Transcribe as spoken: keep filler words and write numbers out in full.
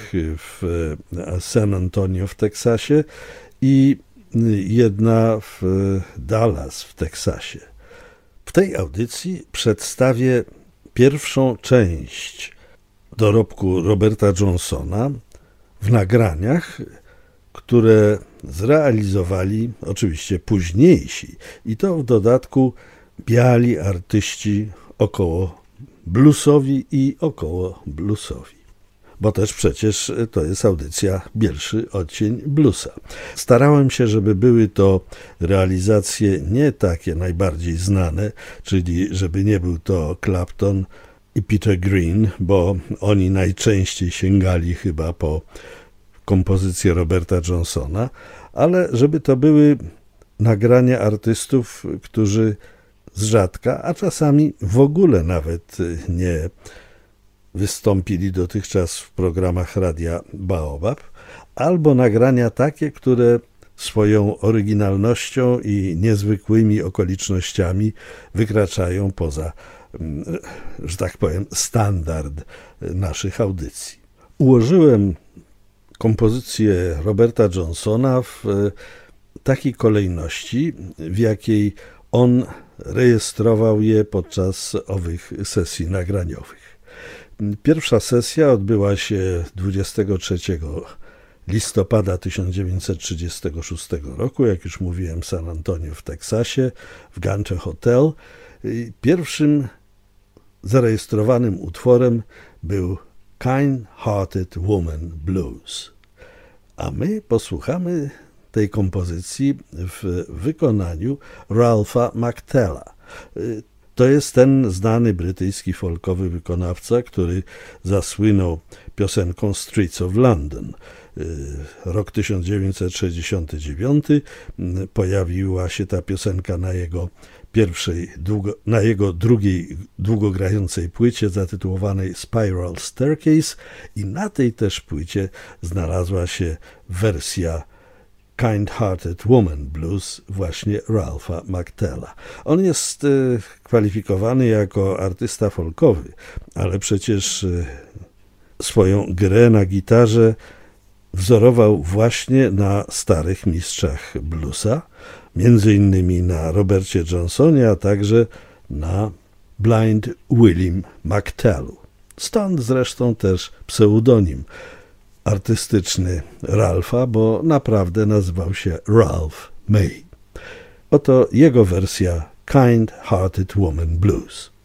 w San Antonio w Teksasie i jedna w Dallas w Teksasie. W tej audycji przedstawię pierwszą część dorobku Roberta Johnsona w nagraniach, które zrealizowali oczywiście późniejsi i to w dodatku biali artyści około bluesowi i około bluesowi. Bo też przecież to jest audycja Bielszy odcień bluesa. Starałem się, żeby były to realizacje nie takie najbardziej znane, czyli żeby nie był to Clapton i Peter Green, bo oni najczęściej sięgali chyba po kompozycję Roberta Johnsona, ale żeby to były nagrania artystów, którzy z rzadka, a czasami w ogóle nawet nie wystąpili dotychczas w programach Radia Baobab, albo nagrania takie, które swoją oryginalnością i niezwykłymi okolicznościami wykraczają poza, że tak powiem, standard naszych audycji. Ułożyłem kompozycję Roberta Johnsona w takiej kolejności, w jakiej on rejestrował je podczas owych sesji nagraniowych. Pierwsza sesja odbyła się dwudziestego trzeciego listopada tysiąc dziewięćset trzydziestego szóstego roku, jak już mówiłem, w San Antonio w Teksasie, w Ganter Hotel. Pierwszym zarejestrowanym utworem był Kind-Hearted Woman Blues. A my posłuchamy tej kompozycji w wykonaniu Ralpha McTella. To jest ten znany brytyjski folkowy wykonawca, który zasłynął piosenką Streets of London. Rok tysiąc dziewięćset sześćdziesiąty dziewiąty pojawiła się ta piosenka na jego pierwszej, długo, na jego drugiej długogrającej płycie zatytułowanej Spiral Staircase i na tej też płycie znalazła się wersja Kind-Hearted Woman Blues właśnie Ralpha McTella. On jest y, kwalifikowany jako artysta folkowy, ale przecież y, swoją grę na gitarze wzorował właśnie na starych mistrzach bluesa, między innymi na Robercie Johnsonie, a także na Blind Willie McTellu. Stąd zresztą też pseudonim artystyczny Ralpha, bo naprawdę nazywał się Ralph May. Oto jego wersja Kind-Hearted Woman Blues.